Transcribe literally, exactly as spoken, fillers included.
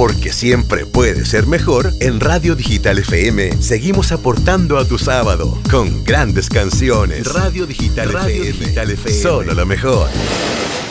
Porque siempre puede ser mejor, en Radio Digital F M seguimos aportando a tu sábado con grandes canciones. Radio Digital, Radio F M, Digital F M, solo lo mejor.